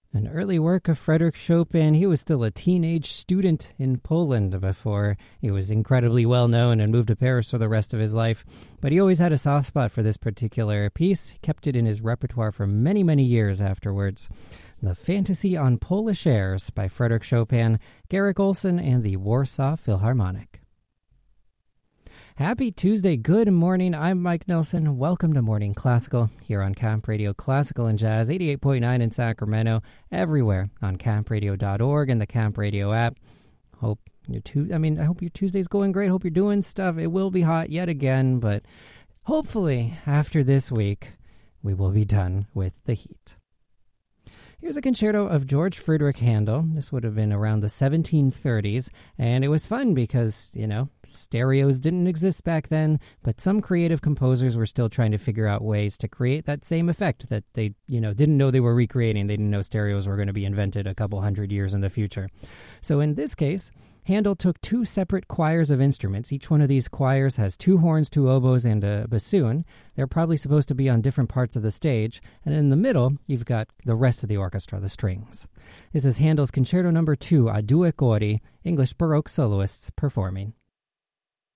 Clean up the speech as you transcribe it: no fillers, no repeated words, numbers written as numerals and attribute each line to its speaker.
Speaker 1: An early work of Frédéric Chopin. He was still a teenage student in Poland before he was incredibly well known and moved to Paris for the rest of his life. But he always had a soft spot for this particular piece, kept it in his repertoire for many, many years afterwards. The Fantasy on Polish Airs by Frédéric Chopin, Garrick Olson, and the Warsaw Philharmonic. Happy Tuesday, good morning. I'm Mike Nelson. Welcome to Morning Classical here on Camp Radio Classical and Jazz, 88.9 in Sacramento, everywhere on campradio.org and the Camp Radio app. I hope your Tuesday's going great. Hope you're doing stuff. It will be hot yet again, but hopefully after this week, we will be done with the heat. Here's a concerto of George Friedrich Handel. This would have been around the 1730s, and it was fun because, stereos didn't exist back then, but some creative composers were still trying to figure out ways to create that same effect that they, didn't know they were recreating. They didn't know stereos were going to be invented a couple hundred years in the future. So in this case, Handel took two separate choirs of instruments. Each one of these choirs has two horns, two oboes, and a bassoon. They're probably supposed to be on different parts of the stage. And in the middle, you've got the rest of the orchestra, the strings. This is Handel's Concerto No. 2, A Due Cori, English Baroque soloists performing.